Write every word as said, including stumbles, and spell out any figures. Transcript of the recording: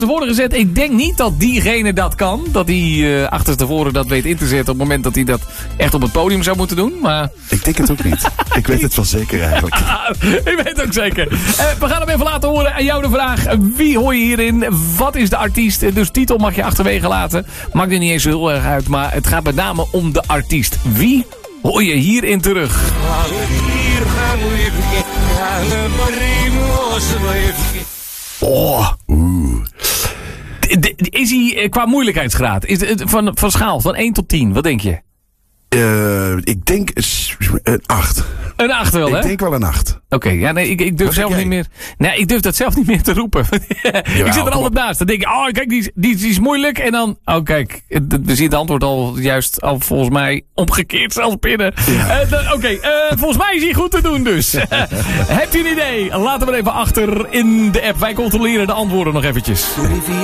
de woorden gezet. Ik denk niet dat diegene dat kan. Dat hij uh, achterstevoren dat weet in te zetten op het moment dat hij dat echt op het podium zou moeten doen. Maar... Ik denk het ook niet. Ik weet het wel zeker eigenlijk. Ik weet het ook zeker. Uh, we gaan hem even laten horen. Aan jou de vraag. Wie hoor je hierin? Wat is de artiest? Dus titel mag je achterwege laten. Maakt er niet eens heel erg uit. Maar het gaat met name om de artiest. Wie hoor je hierin terug? Oh, oeh. Is hij qua moeilijkheidsgraad? Is het van, van schaal van één tot tien? Wat denk je? Uh, ik denk een acht. Een acht wel, hè? Ik denk wel een acht. Oké, okay, ja, nee, ik, ik durf Wat zelf niet meer... Nee, ik durf dat zelf niet meer te roepen. Jawel, ik zit er altijd naast. Dan denk ik, oh, kijk, die, is, die, die is moeilijk. En dan, oh, kijk, we zien het antwoord al juist al volgens mij omgekeerd zelfs binnen. Ja. Uh, Oké, okay, uh, volgens mij is hij goed te doen dus. Heb je een idee? Laat hem er even achter in de app. Wij controleren de antwoorden nog eventjes.